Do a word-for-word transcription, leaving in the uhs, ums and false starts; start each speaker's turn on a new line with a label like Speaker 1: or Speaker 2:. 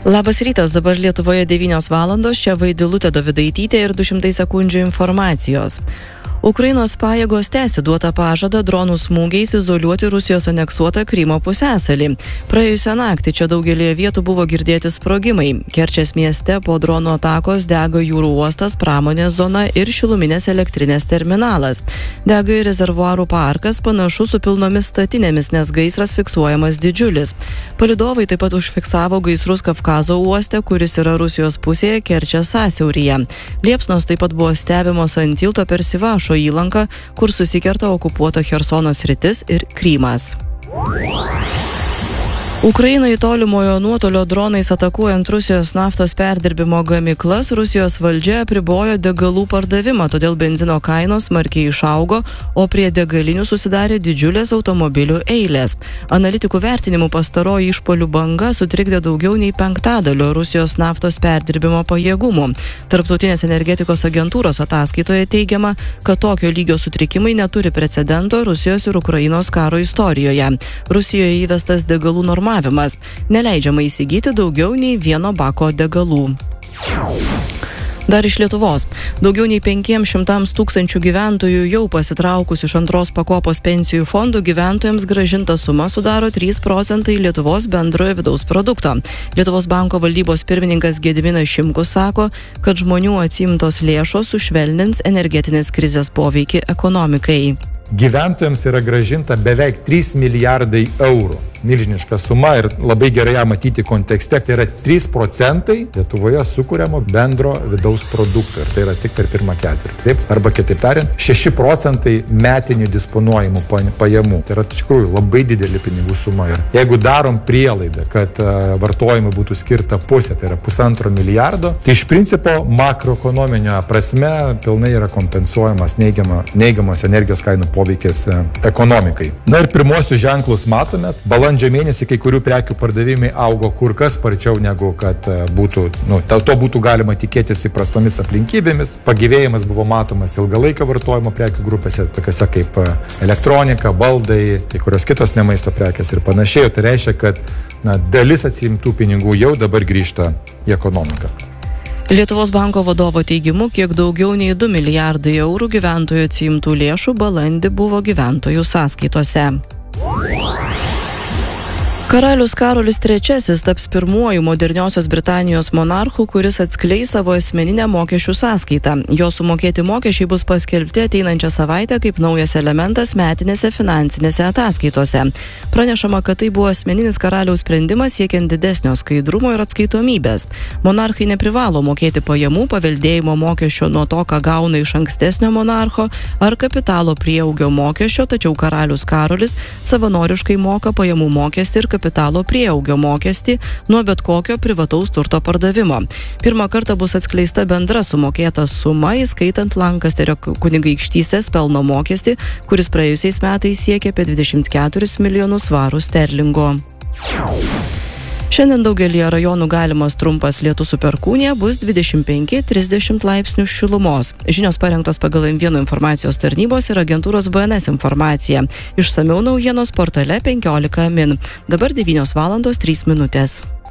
Speaker 1: Labas rytas, dabar Lietuvoje devynios valandos, čia Vaidilutė Dovidaitytė ir du šimtai sekundžių informacijos. Ukrainos pajėgos tęsi duotą pažadą dronų smūgiais izoliuoti Rusijos aneksuotą Krymo pusiasalį. Praėjusią naktį čia daugelį vietų buvo girdėti sprogimai. Kerčės mieste po dronų atakos dega jūrų uostas, pramonės zona ir šiluminės elektrinės terminalas. Dega ir rezervuarų parkas, panašu su pilnomis statinėmis, nes gaisras fiksuojamas didžiulis. Palydovai taip pat užfiksavo gaisrus Kavkazo uoste, kuris yra Rusijos pusėje Kerčės sąsiauryje. Liepsnos taip pat buvo stebimos ant tilto per Sivašo įlanką, kur susikerta okupuota Chersono sritis ir Krymas. Ukrainai tolimojo nuotolio dronais atakuojant Rusijos naftos perdirbimo gamyklas, Rusijos valdžia apribojo degalų pardavimą, todėl benzino kainos smarkiai išaugo, o prie degalinių susidarė didžiulės automobilių eilės. Analitikų vertinimų pastaroji išpuolių banga sutrikdė daugiau nei penktadalio Rusijos naftos perdirbimo pajėgumų. Tarptautinės energetikos agentūros ataskaitoje teigiama, kad tokio lygio sutrikimai neturi precedento Rusijos ir Ukrainos karo istorijoje. Rusijoje įvestas degalų normavimas. Neleidžiama įsigyti daugiau nei vieno bako degalų. Dar iš Lietuvos. Daugiau nei penkiems šimtams tūkstančių gyventojų jau pasitraukus iš antros pakopos pensijų fondų gyventojams grąžinta suma sudaro trys procentai Lietuvos bendrojo vidaus produkto. Lietuvos banko valdybos pirmininkas Gediminas Šimkus sako, kad žmonių atsiimtos lėšos sušvelnins energetinės krizės poveikį ekonomikai.
Speaker 2: Gyventojams yra grąžinta beveik trys milijardai eurų. Milžiniška suma ir labai gerai ją matyti kontekste. Tai yra trys procentai Lietuvoje sukuriamo bendro vidaus produkto. Ir tai yra tik per pirmą ketvirtį. Taip, arba kitaip tariant, šeši procentai metinių disponuojamų pajamų. Tai yra iš tikrųjų labai didelė pinigų suma. Ir jeigu darom prielaidą, kad uh, vartojimui būtų skirta pusė, tai yra pusantro milijardo, tai iš principo makroekonominio prasme pilnai yra kompensuojamas neigiama, neigiamos energijos kainų poveikis uh, ekonomikai. Na ir pirmosius ženklus matome. Balandžio mėnesį kai kurių prekių pardavimai augo kur kas sparčiau negu kad būtų, nu, to būtų galima tikėtis įprastomis aplinkybėmis. Pagyvėjimas buvo matomas ilgalaikio vartojimo prekių grupėse, tokiose kaip elektronika, baldai, kai kurios kitos nemaisto prekės ir panašiai. Tai reiškia, kad na, dalis atsiimtų pinigų jau dabar grįžta į ekonomiką.
Speaker 1: Lietuvos banko vadovo teigimu, kiek daugiau nei du milijardai eurų gyventojų atsiimtų lėšų balandį buvo gyventojų sąskaitose. Karalius Karolis trečiasis taps pirmuoju moderniosios Britanijos monarchu, kuris atskleis savo asmeninę mokesčių sąskaitą. Jo sumokėti mokesčiai bus paskelbti ateinančią savaitę kaip naujas elementas metinėse finansinėse ataskaitose. Pranešama, kad tai buvo asmeninis karaliaus sprendimas siekiant didesnio skaidrumo ir atskaitomybės. Monarchai neprivalo mokėti pajamų paveldėjimo mokesčio nuo to, ką gauna iš ankstesnio monarcho ar kapitalo prieaugio mokesčio, tačiau karalius Karolis savanoriškai moka pajamų mokestį ir kapitalo prieaugio mokestį nuo bet kokio privataus turto pardavimo. Pirmą kartą bus atskleista bendra sumokėta suma, įskaitant Lankasterio kunigaikštystės pelno mokestį, kuris praėjusiais metais siekė apie dvidešimt keturis milijonus svarų sterlingo. Šiandien daugelyje rajonų galimas trumpas lietus su perkūnija, bus dvidešimt penki trisdešimt laipsnių šilumos. Žinios parengtos pagal M vienas informacijos tarnybos ir agentūros B N S informacija. Išsamiau naujienos portale penkiolika min. Dabar devynios valandos trys minutės.